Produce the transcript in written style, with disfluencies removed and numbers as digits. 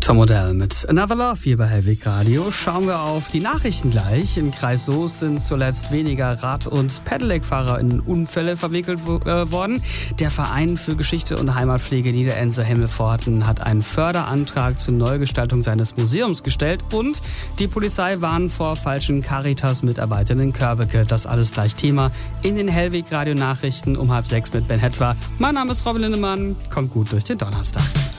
Tom Odell mit Another Love hier bei Hellweg Radio. Schauen wir auf die Nachrichten gleich. Im Kreis Soest sind zuletzt weniger Rad- und Pedelec-Fahrer in Unfälle verwickelt worden. Der Verein für Geschichte und Heimatpflege Niederense-Hemmelpforten hat einen Förderantrag zur Neugestaltung seines Museums gestellt und die Polizei warnt vor falschen Caritas-Mitarbeitern in Körbeke. Das alles gleich Thema in den Hellweg Radio Nachrichten um 5:30 mit Ben Hetwer. Mein Name ist Robin Lindemann. Kommt gut durch den Donnerstag.